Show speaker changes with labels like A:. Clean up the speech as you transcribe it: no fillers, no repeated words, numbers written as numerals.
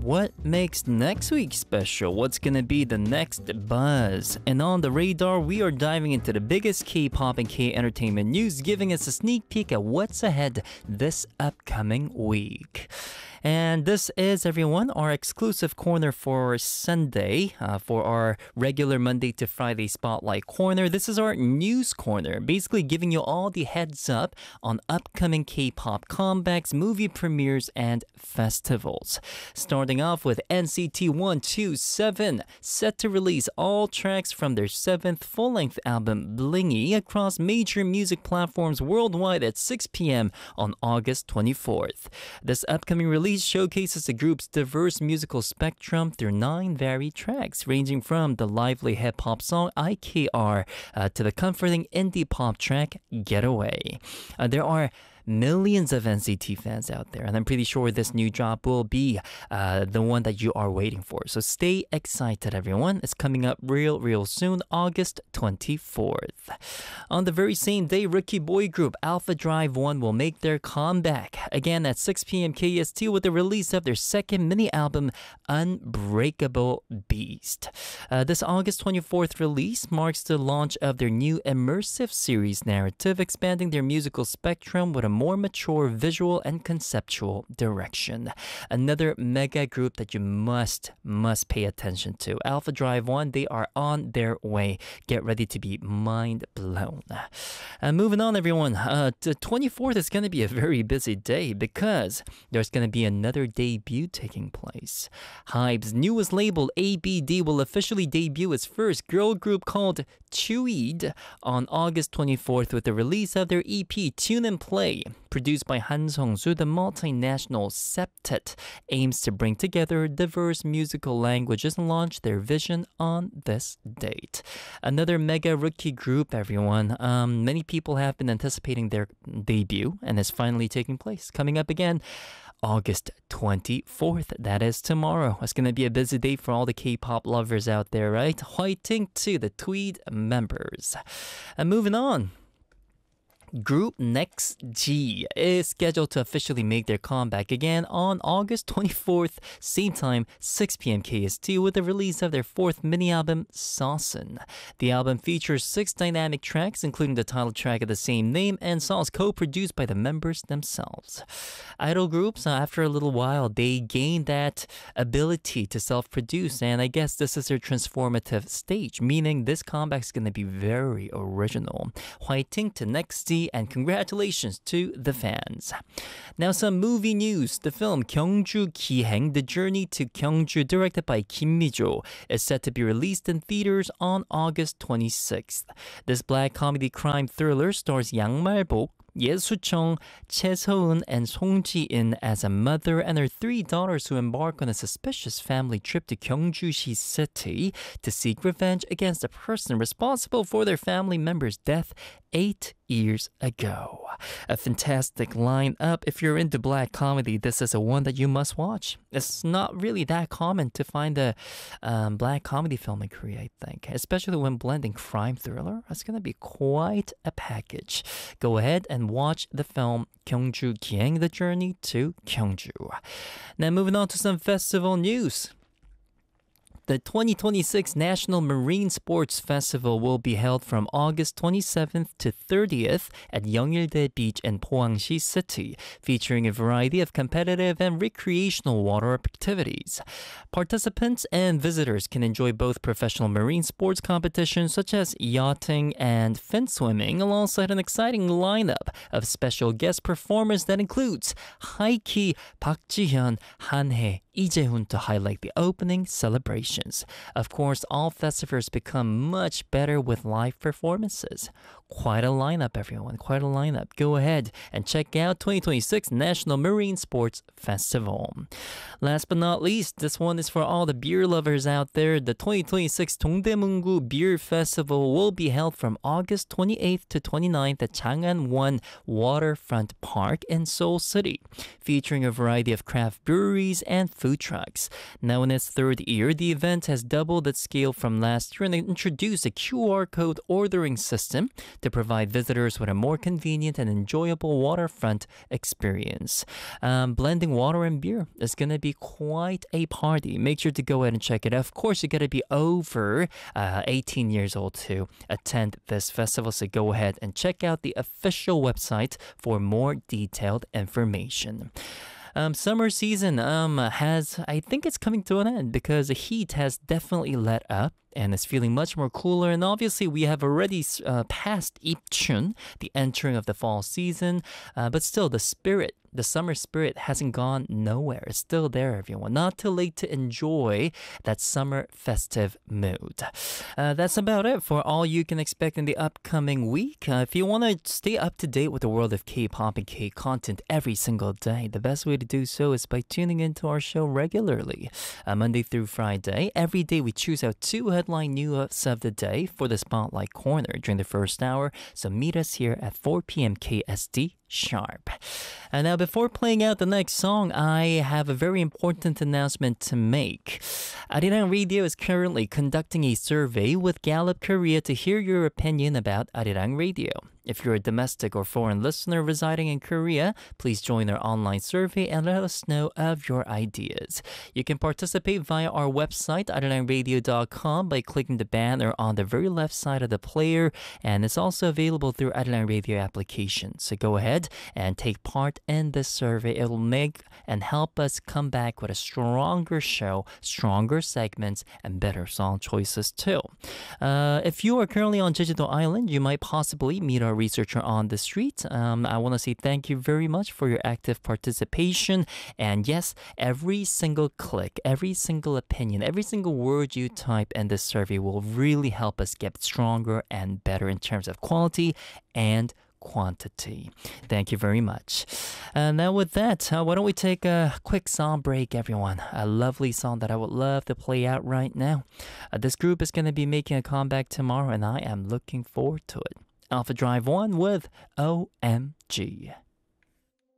A: what makes next week special? What's gonna be the next buzz? And on the radar, we are diving into the biggest K-pop and K-entertainment news, giving us a sneak peek at what's ahead this upcoming week. And this is, everyone, our exclusive corner for Sunday. For our regular Monday to Friday Spotlight corner, this is our news corner, basically giving you all the heads up on upcoming K-pop comebacks, movie premieres, and festivals. Starting off with NCT 127, set to release all tracks from their 7th full-length album, Blingy, across major music platforms worldwide at 6 p.m. on August 24th. This upcoming release showcases the group's diverse musical spectrum through 9 varied tracks, ranging from the lively hip-hop song IKR to the comforting indie pop track Getaway. There are millions of NCT fans out there, and I'm pretty sure this new drop will be the one that you are waiting for. So stay excited, everyone. It's coming up real soon, August 24th. On the very same day, rookie boy group Alpha Drive 1 will make their comeback again at 6 p.m. KST with the release of their second mini album, Unbreakable Beast. This August 24th release marks the launch of their new immersive series narrative, expanding their musical spectrum with a more mature visual and conceptual direction. Another mega group that you must pay attention to. Alpha Drive 1, they are on their way. Get ready to be mind blown. Moving on, everyone. The 24th is going to be a very busy day because there's going to be another debut taking place. HYBE's newest label, ABD, will officially debut its first girl group called Chuid on August 24th with the release of their EP, Tune and Play. Produced by Han Sung-soo, the multinational septet aims to bring together diverse musical languages and launch their vision on this date. Another mega rookie group, everyone. Many people have been anticipating their debut, and it's finally taking place. Coming up again, August 24th. That is tomorrow. It's going to be a busy day for all the K-pop lovers out there, right? Fighting to the Tweed members. And moving on. Group Next G is scheduled to officially make their comeback again on August 24th, same time, 6 p.m. KST, with the release of their 4th mini-album, Saucin'. The album features 6 dynamic tracks, including the title track of the same name, and songs co-produced by the members themselves. Idol groups, after a little while, they gain that ability to self-produce, and I guess this is their transformative stage, meaning this comeback is going to be very original. Fighting to Next G, and congratulations to the fans. Now some movie news. The film Gyeongju Giheng, The Journey to Gyeongju, directed by Kim Mi-jo, is set to be released in theaters on August 26th. This black comedy crime thriller stars Yang Mal-bok, Ye Soo-chung, Choi So-eun, and Song Ji-in as a mother and her 3 daughters who embark on a suspicious family trip to Gyeongju City to seek revenge against the person responsible for their family member's death 8 years ago. A fantastic lineup. If you're into black comedy, this is a one that you must watch. It's not really that common to find a black comedy film in Korea, I think, especially when blending crime thriller. It's going to be quite a package. Go ahead and watch the film Gyeongju Giheng, The Journey to Gyeongju. Now moving on to some festival news. The 2026 National Marine Sports Festival will be held from August 27th to 30th at Yeongyildae Beach in Poangsi City, featuring a variety of competitive and recreational water activities. Participants and visitors can enjoy both professional marine sports competitions such as yachting and fin swimming, alongside an exciting lineup of special guest performers that includes Haiki, Park Ji-hyun, Han-hae, Lee Jae-hoon to highlight the opening celebrations. Of course, all festivals become much better with live performances. Quite a lineup, everyone. Quite a lineup. Go ahead and check out 2026 National Marine Sports Festival. Last but not least, this one is for all the beer lovers out there. The 2026 Dongdaemungu Beer Festival will be held from August 28th to 29th at Chang'an-won Waterfront Park in Seoul City, featuring a variety of craft breweries and food trucks. Now in its 3rd year, the event event has doubled its scale from last year and they introduced a QR code ordering system to provide visitors with a more convenient and enjoyable waterfront experience. Blending water and beer is going to be quite a party. Make sure to go ahead and check it out. Of course, you got to be over 18 years old to attend this festival, so go ahead and check out the official website for more detailed information. Summer season I think it's coming to an end because the heat has definitely let up and it's feeling much more cooler. And obviously, we have already passed Ipchun, the entering of the fall season, but still the summer spirit hasn't gone nowhere. It's still there, everyone. Not too late to enjoy that summer festive mood. That's about it for all you can expect in the upcoming week. If you want to stay up to date with the world of K-pop and K-content every single day, the best way to do so is by tuning into our show regularly. Monday through Friday, every day we choose out 2 headline news of the day for the Spotlight Corner during the first hour. So meet us here at 4 p.m. KST sharp. And now, before playing out the next song, I have a very important announcement to make. Arirang Radio is currently conducting a survey with Gallup Korea to hear your opinion about Arirang Radio. If you're a domestic or foreign listener residing in Korea, please join our online survey and let us know of your ideas. You can participate via our website, arirangradio.com, by clicking the banner on the very left side of the player, and it's also available through Arirang Radio application. So go ahead and take part in this survey. It will make and help us come back with a stronger show, stronger segments, and better song choices too. If you are currently on Jeju-do Island, you might possibly meet our researcher on the street. I want to say thank you very much for your active participation. And yes, every single click, every single opinion, every single word you type in this survey will really help us get stronger and better in terms of quality and quantity. Thank you very much. And now with that, why don't we take a quick song break, everyone? A lovely song that I would love to play out right now. This group is going to be making a comeback tomorrow, and I am looking forward to it. Alpha Drive 1 with OMG.